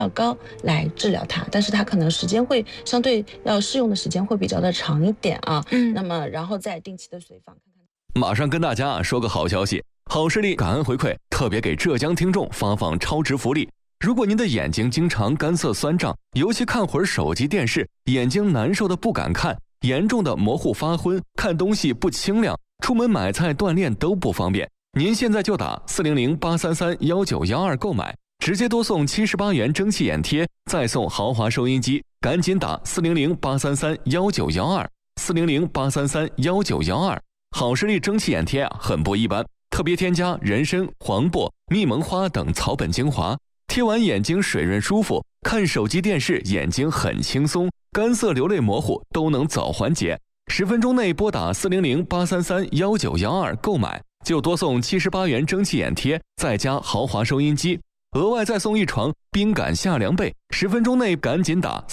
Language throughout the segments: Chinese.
药膏来治疗它，但是它可能时间会相对要适用的时间会比较的长一点啊。那么然后再定期的随访看看。 马上跟大家说个好消息，好视力感恩回馈，特别给浙江听众发放超值福利。如果您的眼睛经常干涩酸胀，尤其看会儿手机电视，眼睛难受的不敢看，严重的模糊发昏，看东西不清亮，出门买菜锻炼都不方便，您现在就打400-833-1912购买，直接多送78元蒸汽眼贴，再送豪华收音机，赶紧打400-833-1912，400-833-1912。好视力蒸汽眼贴很不一般，特别添加人参、黄柏、蜜蒙花等草本精华，贴完眼睛水润舒服，看手机电视眼睛很轻松，干涩流泪模糊都能早缓解。10分钟内拨打400-833-1912购买，就多送78元蒸汽眼贴，再加豪华收音机，额外再送一床冰感夏凉被。10分钟内赶紧打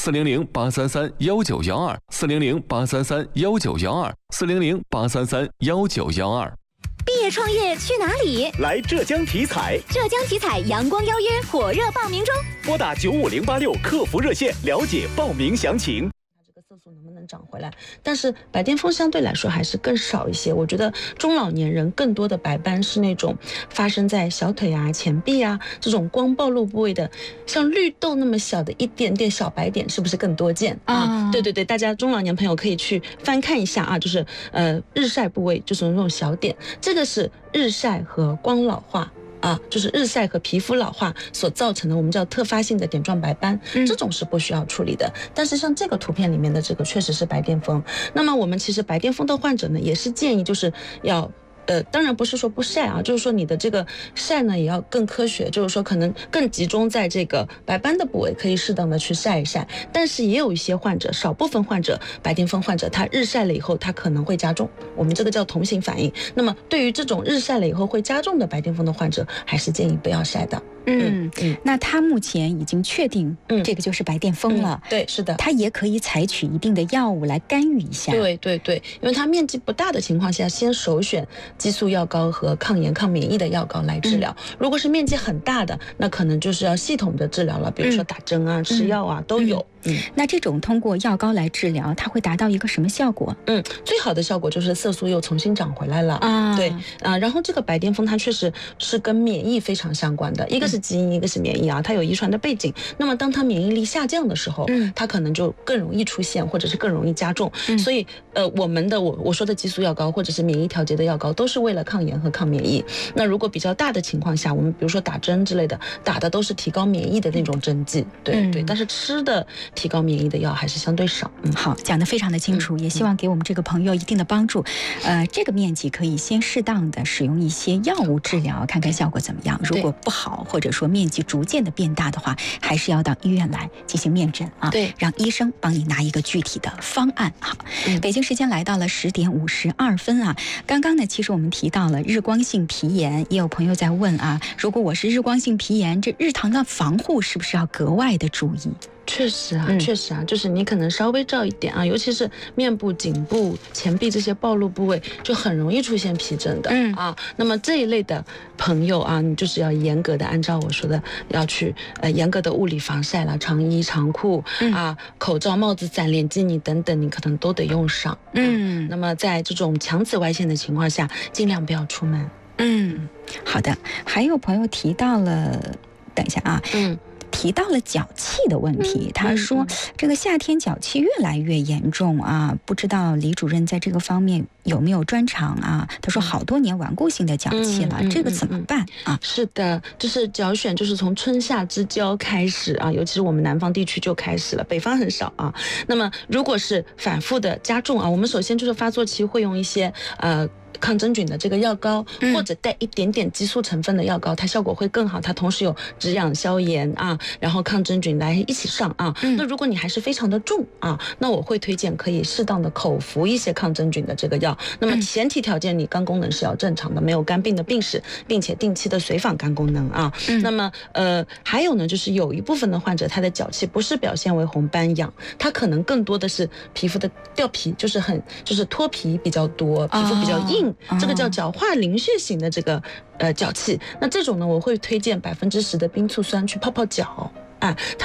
400-833-1912，400-833-1912，400-833-1912。 毕业创业去哪里？ 来浙江体彩， 浙江体彩阳光邀约火热报名中， 拨打95086客服热线了解报名详情。 色素能不能长回来？但是白癜风相对来说还是更少一些。我觉得中老年人更多的白斑是那种发生在小腿啊、前臂啊这种光暴露部位的，像绿豆那么小的一点点小白点，是不是更多见啊？对对对，大家中老年朋友可以去翻看一下啊，就是日晒部位就是那种小点，这个是日晒和光老化。就是日晒和皮肤老化所造成的，我们叫特发性的点状白斑，这种是不需要处理的。但是像这个图片里面的这个确实是白癜风。那么我们其实白癜风的患者呢，也是建议就是要当然不是说不晒啊，就是说你的这个晒呢也要更科学，就是说可能更集中在这个白斑的部位，可以适当的去晒一晒。但是也有一些患者，少部分患者，白癜风患者，他日晒了以后，他可能会加重，我们这个叫同型反应。那么对于这种日晒了以后会加重的白癜风的患者，还是建议不要晒的。 那他目前已经确定这个就是白癜风了。 对，是的， 他也可以采取一定的药物来干预一下。 对对对，因为它面积不大的情况下，先首选激素药膏和抗炎抗免疫的药膏来治疗。如果是面积很大的，那可能就是要系统的治疗了，比如说打针啊、吃药啊都有。 那这种通过药膏来治疗，它会达到一个什么效果？ 最好的效果就是色素又重新长回来了对然后这个白癜风它确实是跟免疫非常相关的，一个是基因，一个是免疫啊，它有遗传的背景。那么当它免疫力下降的时候，它可能就更容易出现，或者是更容易加重。所以我说的激素药膏或者是免疫调节的药膏，都是为了抗炎和抗免疫。那如果比较大的情况下，我们比如说打针之类的，打的都是提高免疫的那种针剂。对对，但是吃的提高免疫的药还是相对少。 好，讲得非常的清楚，也希望给我们这个朋友一定的帮助。这个面积可以先适当的使用一些药物治疗，看看效果怎么样。如果不好，或者说面积逐渐的变大的话，还是要到医院来进行面诊啊， 对， 让医生帮你拿一个具体的方案。好，北京时间来到了10点52分啊。刚刚呢，其实我们提到了日光性皮炎，也有朋友在问啊，如果我是日光性皮炎，这日常的防护是不是要格外的注意？ 确实啊，就是你可能稍微照一点啊，尤其是面部、颈部、前臂这些暴露部位，就很容易出现皮疹的那么这一类的朋友啊，你就是要严格的按照我说的，要去严格的物理防晒了，长衣长裤口罩、帽子、伞、脸基尼等等，你可能都得用上。那么在这种强紫外线的情况下，尽量不要出门。 好的。还有朋友提到了，等一下啊，提到了脚气的问题，他说这个夏天脚气越来越严重啊，不知道李主任在这个方面有没有专长啊？他说好多年顽固性的脚气了，这个怎么办啊？ 是的，就是脚癣，就是从春夏之交开始啊，尤其是我们南方地区就开始了，北方很少啊。那么如果是反复的加重啊，我们首先就是发作期会用一些抗真菌的这个药膏，或者带一点点激素成分的药膏，它效果会更好。它同时有止痒消炎然后抗真菌来一起上那如果你还是非常的重那我会推荐可以适当的口服一些抗真菌的这个药。那么前提条件你肝功能是要正常的，没有肝病的病史，并且定期的随访肝功能那么还有呢，就是有一部分的患者他的脚气不是表现为红斑痒，他可能更多的是皮肤的掉皮，就是脱皮比较多，皮肤比较硬。这个叫角化淋血型的这个脚气，那这种呢，我会推荐10%的冰醋酸去泡泡脚它